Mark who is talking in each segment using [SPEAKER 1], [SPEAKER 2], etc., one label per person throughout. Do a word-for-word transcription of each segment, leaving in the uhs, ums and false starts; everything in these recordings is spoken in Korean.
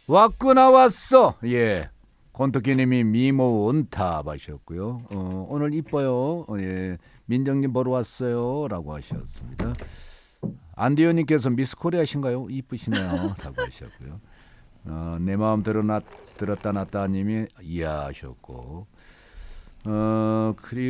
[SPEAKER 1] 왔구나 왔어. 예. 권토끼님이 미모 온탑 하셨고요. 어, 오늘 이뻐요. 어, 예. 민정님 보러 왔어요. 라고 하셨습니다. 안디오님께서 미스코리아신가요? 이쁘시네요. 라고 하셨고요. 어, 내 마음 들어놨, 들었다 놨다 님이 이야 하셨고 어,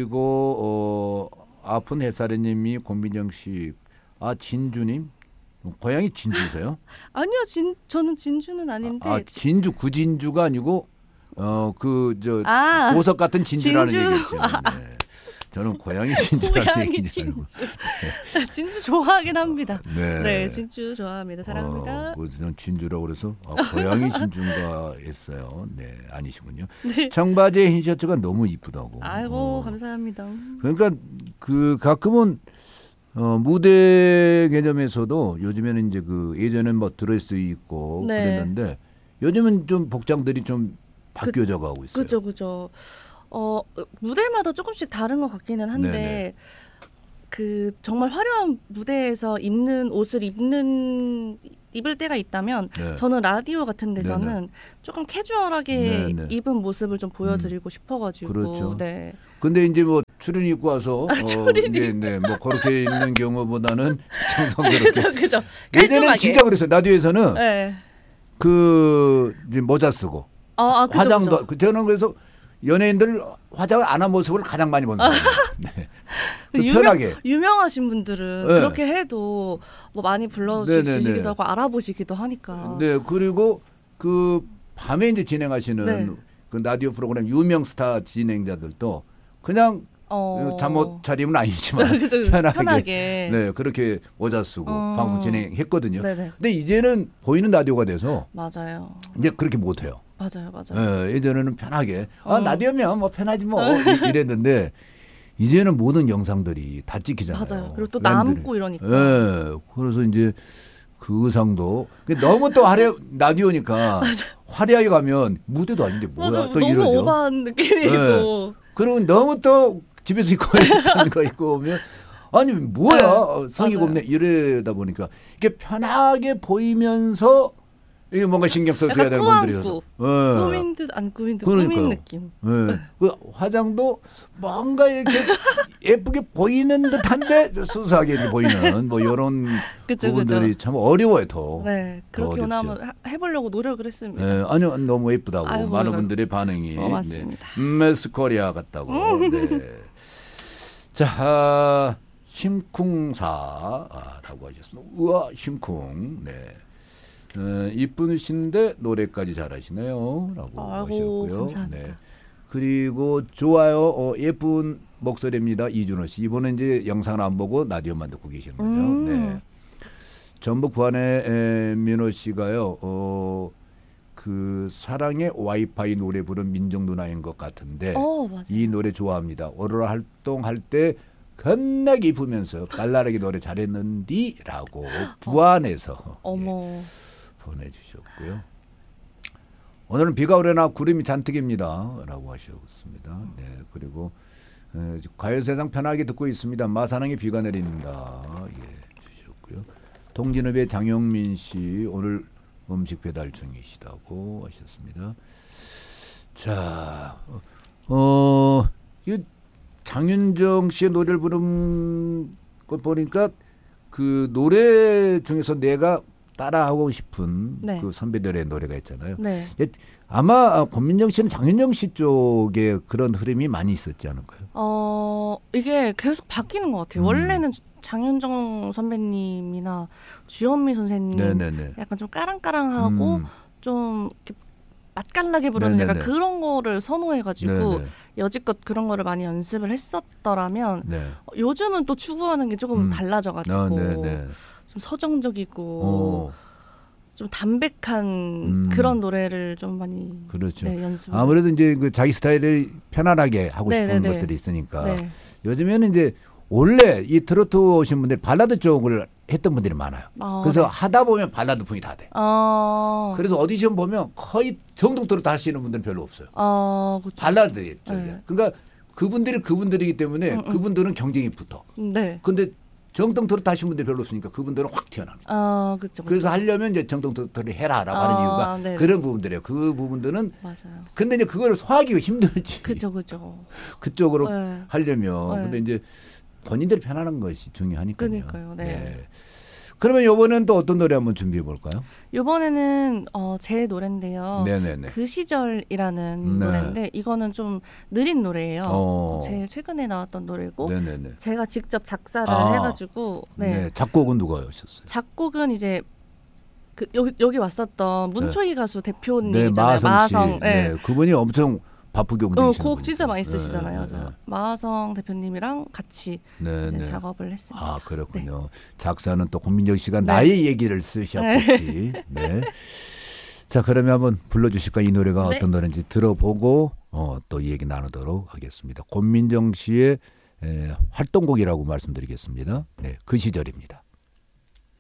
[SPEAKER 1] 그리고 어, 아픈 햇살이님이 권민정 씨, 아 진주님 고향이 진주세요?
[SPEAKER 2] 아니요, 진 저는 진주는 아닌데.
[SPEAKER 1] 아, 진주 구진주가 아니고 어 그 저
[SPEAKER 2] 아,
[SPEAKER 1] 보석 같은 진주라는
[SPEAKER 2] 진주.
[SPEAKER 1] 얘기죠. 네. 저는 고향이 진주라는
[SPEAKER 2] 고향이
[SPEAKER 1] 얘기인 줄
[SPEAKER 2] 진주.
[SPEAKER 1] 알고.
[SPEAKER 2] 네. 진주 좋아하긴 합니다.
[SPEAKER 1] 네,
[SPEAKER 2] 네, 진주 좋아합니다. 사랑합니다.
[SPEAKER 1] 어, 그냥 진주라고 그래서 아, 고향이 진주인가 했어요. 네, 아니시군요.
[SPEAKER 2] 네.
[SPEAKER 1] 청바지에 흰 셔츠가 너무 이쁘다고.
[SPEAKER 2] 아이고
[SPEAKER 1] 어.
[SPEAKER 2] 감사합니다.
[SPEAKER 1] 그러니까 그 가끔은 어, 무대 개념에서도 요즘에는 이제 그 예전엔 뭐 드레스 있고
[SPEAKER 2] 네.
[SPEAKER 1] 그랬는데 요즘은 좀 복장들이 좀 바뀌어져 가고 있어요.
[SPEAKER 2] 그죠, 그죠. 어 무대마다 조금씩 다른 것 같기는 한데
[SPEAKER 1] 네네.
[SPEAKER 2] 그 정말 화려한 무대에서 입는 옷을 입는 입을 때가 있다면
[SPEAKER 1] 네.
[SPEAKER 2] 저는 라디오 같은 데서는
[SPEAKER 1] 네네.
[SPEAKER 2] 조금 캐주얼하게
[SPEAKER 1] 네네.
[SPEAKER 2] 입은 모습을 좀 보여드리고 음. 싶어가지고.
[SPEAKER 1] 그렇죠.
[SPEAKER 2] 네.
[SPEAKER 1] 근데 이제 뭐 출연 입고 와서
[SPEAKER 2] 아,
[SPEAKER 1] 어, 네, 네, 뭐 그렇게 입는 경우보다는 정성스럽게.
[SPEAKER 2] 그죠, 그죠.
[SPEAKER 1] 예전에는
[SPEAKER 2] 깔끔하게.
[SPEAKER 1] 진짜 그랬어요. 라디오에서는
[SPEAKER 2] 네.
[SPEAKER 1] 그 이제 모자 쓰고
[SPEAKER 2] 아, 아, 그죠,
[SPEAKER 1] 화장도
[SPEAKER 2] 그죠.
[SPEAKER 1] 그 저는 그래서 연예인들 화장을 안 한 모습을 가장 많이 본 사람이에요. 네. 그
[SPEAKER 2] 유명,
[SPEAKER 1] 편하게.
[SPEAKER 2] 유명하신 분들은
[SPEAKER 1] 네.
[SPEAKER 2] 그렇게 해도 뭐 많이 불러주시기도
[SPEAKER 1] 네네네.
[SPEAKER 2] 하고 알아보시기도 하니까.
[SPEAKER 1] 네, 그리고 그 밤에 이제 진행하시는
[SPEAKER 2] 네.
[SPEAKER 1] 그 라디오 프로그램 유명 스타 진행자들도 그냥
[SPEAKER 2] 어...
[SPEAKER 1] 잠옷 차림은 아니지만
[SPEAKER 2] 그죠, 그죠.
[SPEAKER 1] 편하게,
[SPEAKER 2] 편하게.
[SPEAKER 1] 네, 그렇게 모자 쓰고
[SPEAKER 2] 어...
[SPEAKER 1] 방송 진행했거든요.
[SPEAKER 2] 네네.
[SPEAKER 1] 근데 이제는 보이는 라디오가 돼서
[SPEAKER 2] 맞아요.
[SPEAKER 1] 이제 그렇게 못 해요.
[SPEAKER 2] 맞아요, 맞아요.
[SPEAKER 1] 네, 예전에는 편하게
[SPEAKER 2] 어.
[SPEAKER 1] 아, 라디오면 뭐 편하지 뭐 이- 이랬는데 이제는 모든 영상들이 다 찍히잖아요.
[SPEAKER 2] 맞아요. 그리고 또
[SPEAKER 1] 랜들이.
[SPEAKER 2] 남고 이러니까.
[SPEAKER 1] 네, 그래서 이제 그 의상도 너무 또 화려 라디오니까 화려하게 가면 무대도 아닌데 뭐야
[SPEAKER 2] 맞아,
[SPEAKER 1] 또
[SPEAKER 2] 너무
[SPEAKER 1] 이러죠.
[SPEAKER 2] 오버한 느낌이고.
[SPEAKER 1] 네. 그리고 너무 또 집에서 입고 있는 거 입고 오면 아니 뭐야
[SPEAKER 2] 네,
[SPEAKER 1] 성의가
[SPEAKER 2] 맞아요.
[SPEAKER 1] 없네 이러다 보니까 이게 편하게 보이면서 이게 뭔가 신경 써줘야 되는
[SPEAKER 2] 약간
[SPEAKER 1] 분들이어서
[SPEAKER 2] 꾸안꾸. 꾸민 듯 안 꾸민 듯
[SPEAKER 1] 그러니까요.
[SPEAKER 2] 꾸민 느낌.
[SPEAKER 1] 네. 그 화장도 뭔가 이렇게 예쁘게 보이는 듯한데 수수하게 이렇게 보이는 뭐 이런
[SPEAKER 2] 그쵸,
[SPEAKER 1] 부분들이
[SPEAKER 2] 그쵸.
[SPEAKER 1] 참 어려워요 더.
[SPEAKER 2] 네, 그렇게
[SPEAKER 1] 더
[SPEAKER 2] 오늘
[SPEAKER 1] 어렵죠.
[SPEAKER 2] 한번 하- 해보려고 노력을 했습니다.
[SPEAKER 1] 네, 아니요 너무 예쁘다고
[SPEAKER 2] 아이고,
[SPEAKER 1] 많은
[SPEAKER 2] 아이고.
[SPEAKER 1] 분들의 반응이
[SPEAKER 2] 어, 맞습니다.
[SPEAKER 1] 네. 미스 코리아 같다고. 네. 자 아, 심쿵사라고 하셨습니다. 우와 심쿵. 네. 어, 이쁘신데 노래까지 잘하시네요라고
[SPEAKER 2] 아이고,
[SPEAKER 1] 하셨고요.
[SPEAKER 2] 감사합니다.
[SPEAKER 1] 네. 그리고 좋아요. 어, 예쁜 목소리입니다. 이준호 씨. 이번에 이제 영상을 안 보고 라디오만 듣고 계시는 거죠.
[SPEAKER 2] 음.
[SPEAKER 1] 네. 전북 부안의 에, 민호 씨가요. 어, 그 사랑의 와이파이 노래 부른 민정 누나인 것 같은데
[SPEAKER 2] 어, 맞아요.
[SPEAKER 1] 이 노래 좋아합니다. 오로라 활동할 때 겁나게 이쁘면서 발랄하게 노래 잘했는디라고 부안에서
[SPEAKER 2] 어머.
[SPEAKER 1] 예, 보내주셨고요. 오늘은 비가 오려나 구름이 잔뜩입니다라고 하셨습니다. 네, 그리고 에, 가요세상 편하게 듣고 있습니다. 마산항에 비가 내립니다. 예, 주셨고요. 동진읍의 장영민 씨 오늘 음식 배달 중이시다고 하셨습니다. 자, 어, 이 장윤정 씨의 노래를 부른 것 보니까 그 노래 중에서 내가 따라하고 싶은
[SPEAKER 2] 네.
[SPEAKER 1] 그 선배들의 노래가 있잖아요.
[SPEAKER 2] 네.
[SPEAKER 1] 예, 아마 권민정 씨는 장윤정 씨 쪽에 그런 흐름이 많이 있었지 않을까요?
[SPEAKER 2] 어, 이게 계속 바뀌는 것 같아요.
[SPEAKER 1] 음.
[SPEAKER 2] 원래는 장윤정 선배님이나 주현미 선생님
[SPEAKER 1] 네네네.
[SPEAKER 2] 약간 좀 까랑까랑하고
[SPEAKER 1] 음,
[SPEAKER 2] 좀 이렇게 맛깔나게 부르는
[SPEAKER 1] 네네네.
[SPEAKER 2] 약간 그런 거를 선호해가지고
[SPEAKER 1] 네네.
[SPEAKER 2] 여지껏 그런 거를 많이 연습을 했었더라면
[SPEAKER 1] 네.
[SPEAKER 2] 어, 요즘은 또 추구하는 게 조금
[SPEAKER 1] 음.
[SPEAKER 2] 달라져가지고
[SPEAKER 1] 아, 네네.
[SPEAKER 2] 좀 서정적이고
[SPEAKER 1] 어,
[SPEAKER 2] 좀 담백한
[SPEAKER 1] 음.
[SPEAKER 2] 그런 노래를 좀 많이
[SPEAKER 1] 그렇죠.
[SPEAKER 2] 네, 연습.
[SPEAKER 1] 아무래도 이제 그 자기 스타일을 편안하게 하고 싶은
[SPEAKER 2] 네네네.
[SPEAKER 1] 것들이 있으니까
[SPEAKER 2] 네.
[SPEAKER 1] 요즘에는 이제 원래 이 트로트 오신 분들이 발라드 쪽을 했던 분들이 많아요.
[SPEAKER 2] 아,
[SPEAKER 1] 그래서
[SPEAKER 2] 네.
[SPEAKER 1] 하다 보면 발라드 풍이 다 돼.
[SPEAKER 2] 어,
[SPEAKER 1] 그래서 오디션 보면 거의 정통 트로트 하시는 분들은 별로 없어요.
[SPEAKER 2] 어, 그렇죠.
[SPEAKER 1] 발라드 쪽이야.
[SPEAKER 2] 네.
[SPEAKER 1] 그러니까 그분들이 그분들이기 때문에
[SPEAKER 2] 음, 음.
[SPEAKER 1] 그분들은 경쟁이 붙어.
[SPEAKER 2] 네.
[SPEAKER 1] 근데 정통 트로트 하신 분들 별로 없으니까 그분들은 확 튀어나와요.
[SPEAKER 2] 아, 그렇죠.
[SPEAKER 1] 그래서 하려면 이제 정통 트로트를 해라라고
[SPEAKER 2] 아,
[SPEAKER 1] 하는 이유가
[SPEAKER 2] 네네.
[SPEAKER 1] 그런 부분들이에요. 그 부분들은
[SPEAKER 2] 맞아요.
[SPEAKER 1] 근데 이제 그걸 소화하기가 힘들지.
[SPEAKER 2] 그죠, 그죠.
[SPEAKER 1] 그쪽으로
[SPEAKER 2] 네.
[SPEAKER 1] 하려면
[SPEAKER 2] 네.
[SPEAKER 1] 근데 이제 본인들이 편안한 것이 중요하니까요.
[SPEAKER 2] 그러니까요. 네.
[SPEAKER 1] 예. 그러면 이번엔 또 어떤 노래 한번 준비해 볼까요?
[SPEAKER 2] 이번에는 어, 제 노래인데요.
[SPEAKER 1] 네네네.
[SPEAKER 2] 그 시절이라는
[SPEAKER 1] 네.
[SPEAKER 2] 노래인데 이거는 좀 느린 노래예요.
[SPEAKER 1] 어.
[SPEAKER 2] 제일 최근에 나왔던 노래고
[SPEAKER 1] 네네네.
[SPEAKER 2] 제가 직접 작사를
[SPEAKER 1] 아.
[SPEAKER 2] 해가지고 네.
[SPEAKER 1] 네. 작곡은 누가 하셨어요?
[SPEAKER 2] 작곡은 이제 그 여기 여기 왔었던 문초희 가수
[SPEAKER 1] 네,
[SPEAKER 2] 대표님이잖아요.
[SPEAKER 1] 마하성 씨.
[SPEAKER 2] 마하성. 네.
[SPEAKER 1] 네. 그분이 엄청 바쁘게
[SPEAKER 2] 어,
[SPEAKER 1] 움직이시는
[SPEAKER 2] 곡
[SPEAKER 1] 분이죠.
[SPEAKER 2] 진짜 많이
[SPEAKER 1] 네,
[SPEAKER 2] 쓰시잖아요.
[SPEAKER 1] 네,
[SPEAKER 2] 그래서
[SPEAKER 1] 네.
[SPEAKER 2] 마하성 대표님이랑 같이
[SPEAKER 1] 네,
[SPEAKER 2] 이제
[SPEAKER 1] 네.
[SPEAKER 2] 작업을 했습니다.
[SPEAKER 1] 아 그렇군요. 작사는 또 권민정 씨가
[SPEAKER 2] 네.
[SPEAKER 1] 나의 얘기를 쓰셨겠지. 네. 자 그러면 한번 불러주실까 이 노래가
[SPEAKER 2] 네.
[SPEAKER 1] 어떤 노래인지 들어보고 어, 또 이 얘기 나누도록 하겠습니다. 권민정 씨의 에, 활동곡이라고 말씀드리겠습니다. 네, 그 시절입니다.